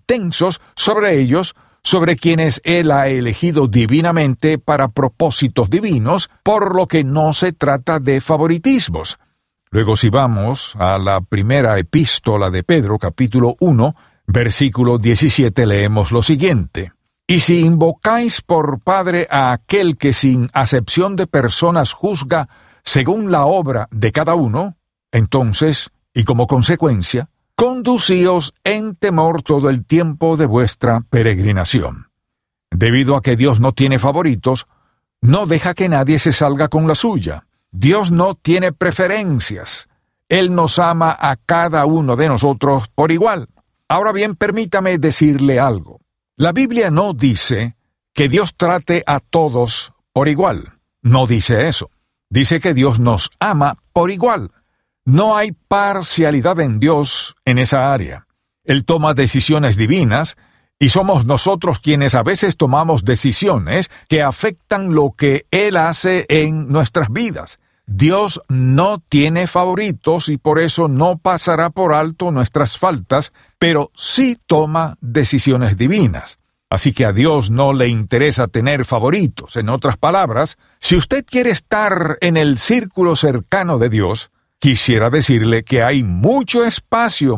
intensos sobre ellos, sobre quienes Él ha elegido divinamente para propósitos divinos, por lo que no se trata de favoritismos. Luego, si vamos a la primera epístola de Pedro, capítulo 1, versículo 17, leemos lo siguiente: «Y si invocáis por Padre a aquel que sin acepción de personas juzga según la obra de cada uno, entonces, y como consecuencia, conducíos en temor todo el tiempo de vuestra peregrinación». Debido a que Dios no tiene favoritos, no deja que nadie se salga con la suya. Dios no tiene preferencias. Él nos ama a cada uno de nosotros por igual. Ahora bien, permítame decirle algo. La Biblia no dice que Dios trate a todos por igual. No dice eso. Dice que Dios nos ama por igual. No hay parcialidad en Dios en esa área. Él toma decisiones divinas y somos nosotros quienes a veces tomamos decisiones que afectan lo que Él hace en nuestras vidas. Dios no tiene favoritos y por eso no pasará por alto nuestras faltas, pero sí toma decisiones divinas. Así que a Dios no le interesa tener favoritos. En otras palabras, si usted quiere estar en el círculo cercano de Dios, quisiera decirle que hay mucho espacio,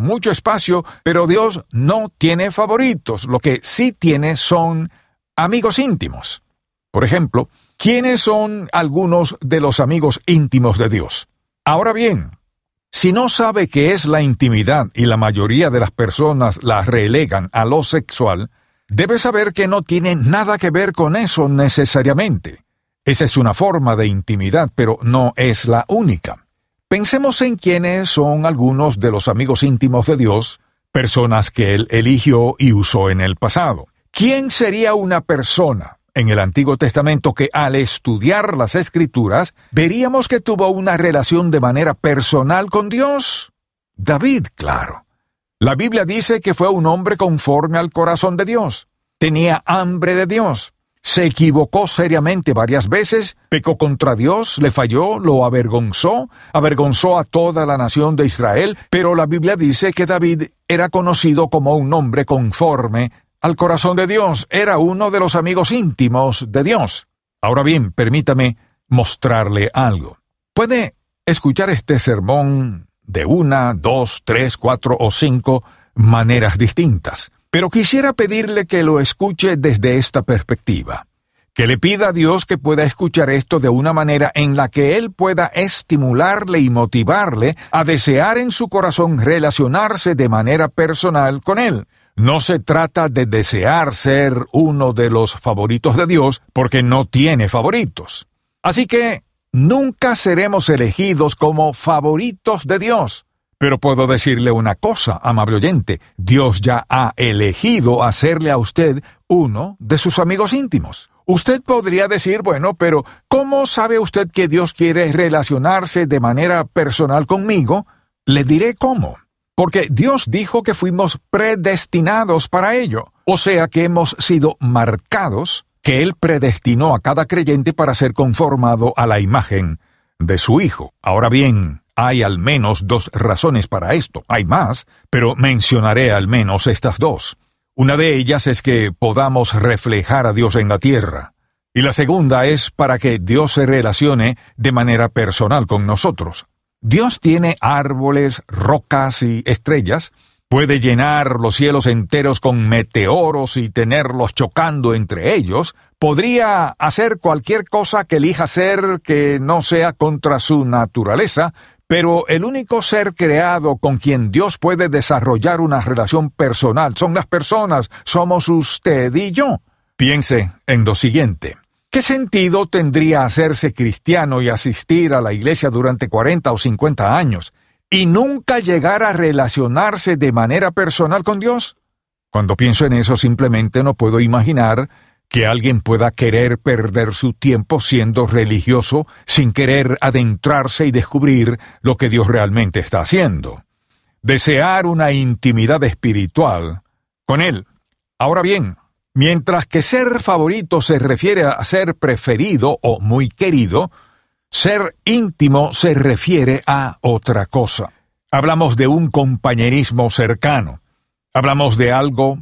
pero Dios no tiene favoritos. Lo que sí tiene son amigos íntimos. Por ejemplo, ¿quiénes son algunos de los amigos íntimos de Dios? Ahora bien, si no sabe qué es la intimidad y la mayoría de las personas la relegan a lo sexual, debe saber que no tiene nada que ver con eso necesariamente. Esa es una forma de intimidad, pero no es la única. Pensemos en quiénes son algunos de los amigos íntimos de Dios, personas que Él eligió y usó en el pasado. ¿Quién sería una persona en el Antiguo Testamento que al estudiar las Escrituras veríamos que tuvo una relación de manera personal con Dios? David, claro. La Biblia dice que fue un hombre conforme al corazón de Dios. Tenía hambre de Dios. Se equivocó seriamente varias veces, pecó contra Dios, le falló, lo avergonzó a toda la nación de Israel, pero la Biblia dice que David era conocido como un hombre conforme al corazón de Dios, era uno de los amigos íntimos de Dios. Ahora bien, permítame mostrarle algo. Puede escuchar este sermón de 1, 2, 3, 4 o 5 maneras distintas. Pero quisiera pedirle que lo escuche desde esta perspectiva. Que le pida a Dios que pueda escuchar esto de una manera en la que Él pueda estimularle y motivarle a desear en su corazón relacionarse de manera personal con Él. No se trata de desear ser uno de los favoritos de Dios, porque no tiene favoritos. Así que nunca seremos elegidos como favoritos de Dios. Pero puedo decirle una cosa, amable oyente, Dios ya ha elegido hacerle a usted uno de sus amigos íntimos. Usted podría decir, bueno, pero ¿cómo sabe usted que Dios quiere relacionarse de manera personal conmigo? Le diré cómo. Porque Dios dijo que fuimos predestinados para ello. O sea que hemos sido marcados, que Él predestinó a cada creyente para ser conformado a la imagen de su Hijo. Ahora bien, hay al menos 2 razones para esto. Hay más, pero mencionaré al menos estas 2. Una de ellas es que podamos reflejar a Dios en la tierra. Y la segunda es para que Dios se relacione de manera personal con nosotros. Dios tiene árboles, rocas y estrellas. Puede llenar los cielos enteros con meteoros y tenerlos chocando entre ellos. Podría hacer cualquier cosa que elija hacer que no sea contra su naturaleza, pero el único ser creado con quien Dios puede desarrollar una relación personal son las personas, somos usted y yo. Piense en lo siguiente. ¿Qué sentido tendría hacerse cristiano y asistir a la iglesia durante 40 o 50 años y nunca llegar a relacionarse de manera personal con Dios? Cuando pienso en eso, simplemente no puedo imaginar que alguien pueda querer perder su tiempo siendo religioso sin querer adentrarse y descubrir lo que Dios realmente está haciendo. Desear una intimidad espiritual con Él. Ahora bien, mientras que ser favorito se refiere a ser preferido o muy querido, ser íntimo se refiere a otra cosa. Hablamos de un compañerismo cercano. Hablamos de algo